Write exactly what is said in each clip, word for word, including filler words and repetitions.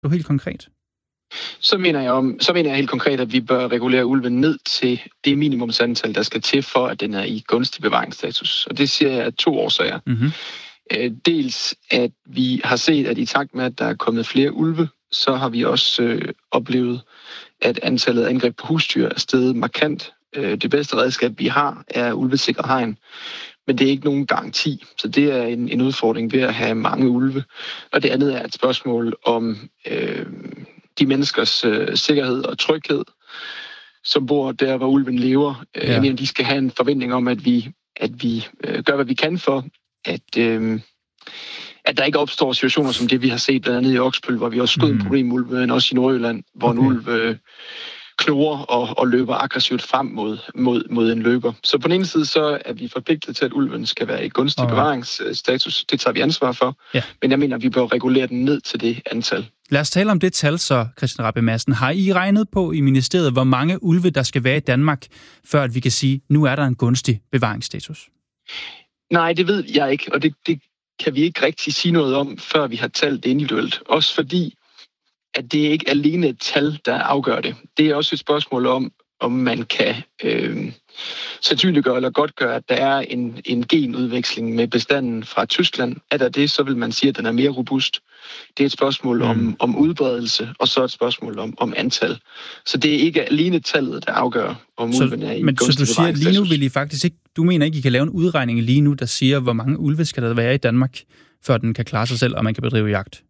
du helt konkret? Så mener jeg om, så mener jeg helt konkret, at vi bør regulere ulven ned til det minimumsantal, der skal til for, at den er i gunstig bevaringsstatus. Og det siger jeg af to årsager. Mm-hmm. Dels at vi har set, at i takt med, at der er kommet flere ulve, så har vi også øh, oplevet, at antallet af angreb på husdyr er steget markant. Øh, det bedste redskab, vi har, er ulvesikret hegn. Men det er ikke nogen garanti, så det er en, en udfordring ved at have mange ulve. Og det andet er et spørgsmål om øh, de menneskers øh, sikkerhed og tryghed, som bor der, hvor ulven lever. Ja. Jeg mener, de skal have en forventning om, at vi, at vi øh, gør, hvad vi kan for, at, øh, at der ikke opstår situationer som det, vi har set blandt andet i Oksbøl, hvor vi også skød mm. en problemulv, men også i Nordjylland, hvor okay. en ulv øh, knurrer og, og løber aggressivt frem mod, mod, mod en løber. Så på den ene side, så er vi forpligtet til, at ulven skal være i gunstig okay. bevaringsstatus. Det tager vi ansvar for. Ja. Men jeg mener, at vi bør regulere den ned til det antal. Lad os tale om det tal så, Christian Rabjerg Madsen. Har I regnet på i ministeriet, hvor mange ulve, der skal være i Danmark, før at vi kan sige, nu er der en gunstig bevaringsstatus? Nej, det ved jeg ikke, og det, det kan vi ikke rigtig sige noget om, før vi har talt det individuelt. Også fordi, at det ikke er alene et tal, der afgør det. Det er også et spørgsmål om, om man kan øh, sandsynliggøre eller godtgøre, at der er en, en genudveksling med bestanden fra Tyskland. Er der det, så vil man sige, at den er mere robust. Det er et spørgsmål mm. om, om udbredelse, og så et spørgsmål om, om antal. Så det er ikke alene tallet, der afgør, om så, ulven er i men så du siger, at lige nu vil I faktisk ikke, du mener ikke, I kan lave en udregning lige nu, der siger, hvor mange ulve skal der være i Danmark, før den kan klare sig selv, og man kan bedrive jagt?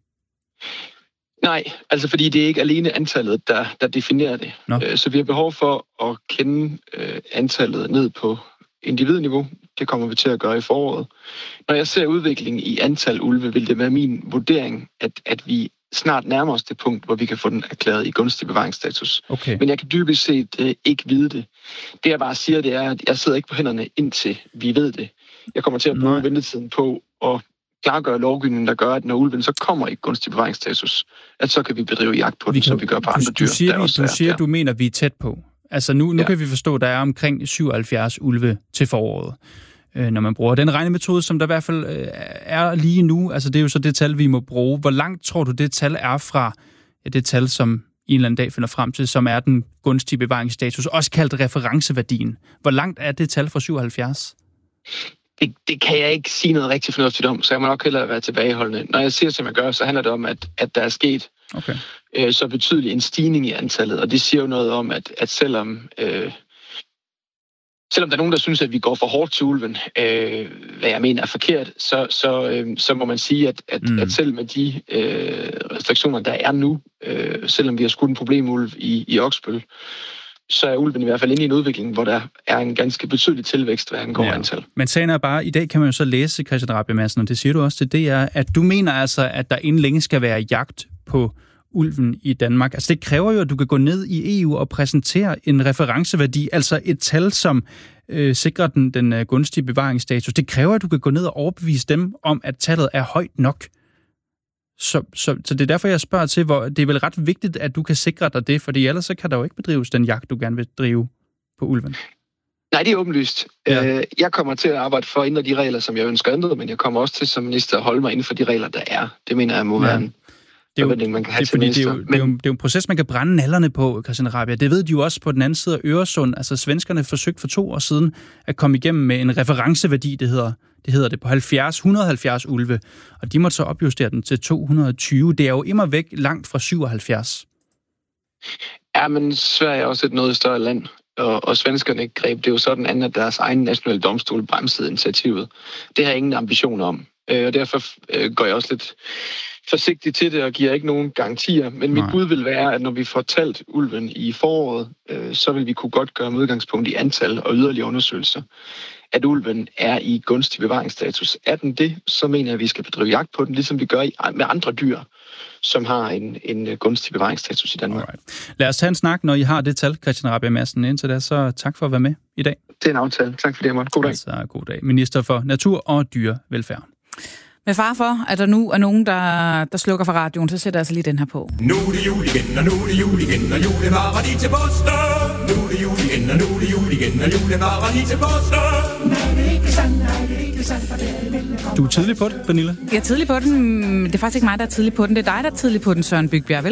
Nej, altså fordi det er ikke alene antallet, der, der definerer det. No. Så vi har behov for at kende øh, antallet ned på individniveau. Det kommer vi til at gøre i foråret. Når jeg ser udviklingen i antal ulve, vil det være min vurdering, at, at vi snart nærmer os det punkt, hvor vi kan få den erklæret i gunstig bevaringsstatus. Okay. Men jeg kan dybest set øh, ikke vide det. Det jeg bare siger, det er, at jeg sidder ikke på hænderne indtil vi ved det. Jeg kommer til at bruge Nej. ventetiden på at klargøre lovgivningen, der gør, at når ulven så kommer i gunstig bevaringsstatus, at så kan vi bedrive jagt på den, kan, som vi gør på andre dyr. Du siger, der vi, også du, er, siger ja. du mener, vi er tæt på. Altså nu, nu ja. kan vi forstå, at der er omkring syvoghalvfjerds ulve til foråret, øh, når man bruger den regnemetode, som der i hvert fald øh, er lige nu. Altså det er jo så det tal, vi må bruge. Hvor langt tror du, det tal er fra ja, det tal, som en eller anden dag finder frem til, som er den gunstige bevaringsstatus, også kaldt referenceværdien. Hvor langt er det tal fra syvoghalvfjerds? Det, det kan jeg ikke sige noget rigtig fornuftigt om, så jeg må nok hellere være tilbageholdende. Når jeg siger, som jeg gør, så handler det om, at, at der er sket okay. øh, så betydelig en stigning i antallet, og det siger jo noget om, at, at selvom, øh, selvom der er nogen, der synes, at vi går for hårdt til ulven, øh, hvad jeg mener er forkert, så, så, øh, så må man sige, at, at, mm. at selv med de øh, restriktioner, der er nu, øh, selvom vi har skudt en problemulv i, i Oksbøl, så er ulven i hvert fald inde i en udvikling, hvor der er en ganske betydelig tilvækst, hvad angår ja. antal. Men sagen er bare, i dag kan man jo så læse, Christian Rabjerg Madsen, og det siger du også til det, er, at du mener altså, at der inden længe skal være jagt på ulven i Danmark. Altså det kræver jo, at du kan gå ned i E U og præsentere en referenceværdi, altså et tal, som øh, sikrer den, den uh, gunstige bevaringsstatus. Det kræver, at du kan gå ned og overbevise dem om, at tallet er højt nok. Så, så, så det er derfor, jeg spørger til, hvor det er vel ret vigtigt, at du kan sikre dig det, fordi ellers så kan der jo ikke bedrives den jagt, du gerne vil drive på ulven. Nej, det er åbenlyst. Ja. Jeg kommer til at arbejde for at ændre de regler, som jeg ønsker ændret, men jeg kommer også til som minister at holde mig inden for de regler, der er. Det mener jeg må ja. være en det er jo, man kan have det, til minister. Det er, jo, men... det, er jo, det er jo en proces, man kan brænde nallerne på, Christian Rabjerg. Det ved de jo også på den anden side af Øresund. Altså svenskerne forsøgte for to år siden at komme igennem med en referenceværdi, det hedder det hedder det, på halvfjerds, et hundrede og halvfjerds ulve, og de måtte så opjustere den til to hundrede og tyve. Det er jo immer væk langt fra syvoghalvfjerds. Ja, men Sverige er også et noget større land, og, og svenskerne greb det jo sådan an, at deres egen nationale domstol bremsede initiativet. Det har jeg ingen ambitioner om, og derfor går jeg også lidt forsigtigt til det og giver ikke nogen garantier. Men mit Nej. bud vil være, at når vi får talt ulven i foråret, så vil vi kunne godt gøre med udgangspunkt i antal og yderligere undersøgelser, at ulven er i gunstig bevaringsstatus. Er den det, så mener jeg, at vi skal bedrive jagt på den, ligesom vi gør med andre dyr, som har en, en gunstig bevaringsstatus i Danmark. Alright. Lad os tage en snak, når I har det tal, Christian Rabjerg Madsen. Indtil da, så tak for at være med i dag. Det er en aftale. Tak for det, Morten. God dag. Altså, god dag. Minister for Natur og Dyrevelfærd. Med far for, at der nu er nogen, der, der slukker for radioen, så sætter jeg altså lige den her på. Nu er det jul igen, og nu er det jul igen, og julen varer lige til påske. Nu er det jul igen, og nu er det jul igen, og julen varer lige til påske. Nej, det er ikke sådan, nej, det er ikke Du er tidlig på det, Pernille. Jeg er tidlig på den. Det er faktisk ikke mig, der er tidlig på den. Det er dig, der er tidlig på den, Søren Byggebjerg.